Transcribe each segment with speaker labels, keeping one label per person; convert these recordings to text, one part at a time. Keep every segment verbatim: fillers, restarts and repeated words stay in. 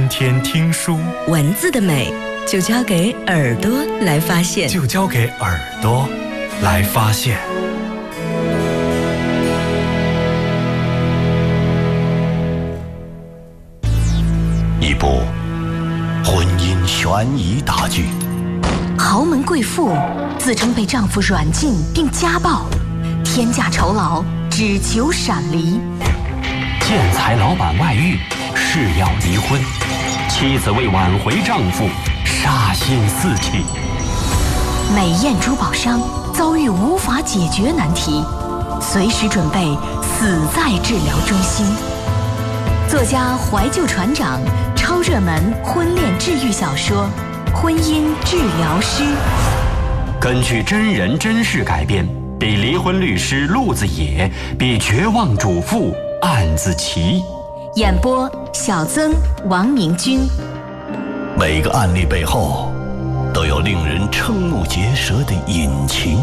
Speaker 1: 天天听书，
Speaker 2: 文字的美就交给耳朵来发现，
Speaker 1: 就交给耳朵来发现。
Speaker 3: 一部婚姻悬疑大剧，
Speaker 4: 豪门贵妇自称被丈夫软禁并家暴，天价酬劳只求闪离。
Speaker 5: 建材老板外遇，誓要离婚，妻子为挽回丈夫，杀心四起。
Speaker 4: 美艳珠宝商遭遇无法解决难题，随时准备死在治疗中心。作家怀旧船长超热门婚恋治愈小说《婚姻治疗师》，
Speaker 5: 根据真人真事改编，比离婚律师陆子野，比绝望主妇案子奇。
Speaker 4: 演播小曾、王明君。
Speaker 3: 每个案例背后都有令人瞠目结舌的隐情。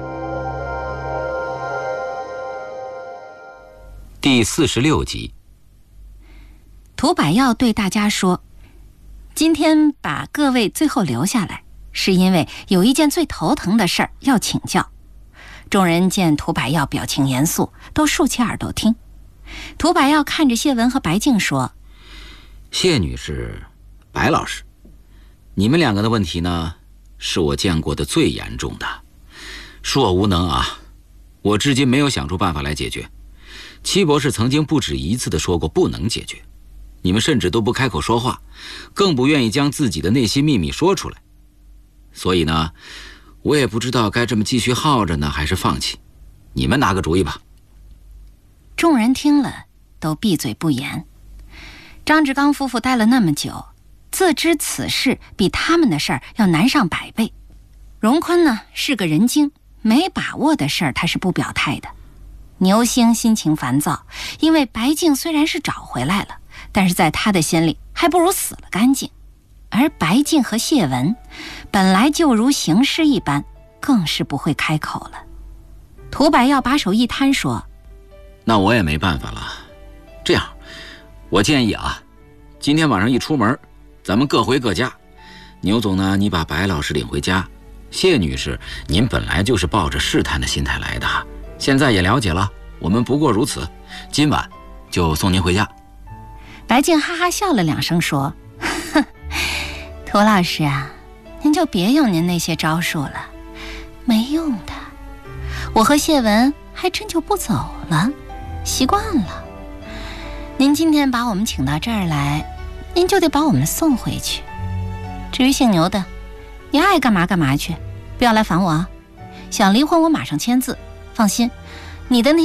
Speaker 6: 第四十六集。
Speaker 7: 涂百耀对大家说，今天把各位最后留下来，是因为有一件最头疼的事儿要请教。众人见涂百耀表情严肃，都竖起耳朵听。涂百耀看着谢文和白静说，
Speaker 6: 谢女士，白老师，你们两个的问题呢，是我见过的最严重的。恕我无能啊，我至今没有想出办法来解决。戚博士曾经不止一次地说过不能解决，你们甚至都不开口说话，更不愿意将自己的内心秘密说出来。所以呢，我也不知道该这么继续耗着呢，还是放弃。你们拿个主意吧。
Speaker 7: 众人听了都闭嘴不言。张志刚夫妇待了那么久，自知此事比他们的事儿要难上百倍。荣坤呢是个人精，没把握的事儿他是不表态的。牛星心情烦躁，因为白静虽然是找回来了，但是在他的心里还不如死了干净。而白静和谢文本来就如行尸一般，更是不会开口了。涂百耀把手一摊说，
Speaker 6: 那我也没办法了。这样，我建议啊，今天晚上一出门，咱们各回各家。牛总呢，你把白老师领回家。谢女士，您本来就是抱着试探的心态来的，现在也了解了，我们不过如此。今晚就送您回家。
Speaker 7: 白静哈哈笑了两声说，哼，涂老师啊，您就别用您那些招数了，没用的。我和谢文还真就不走了，习惯了。您今天把我们请到这儿来，您就得把我们送回去。至于姓牛的，你爱干嘛干嘛去，不要来烦我啊。想离婚我马上签字，放心，你的那些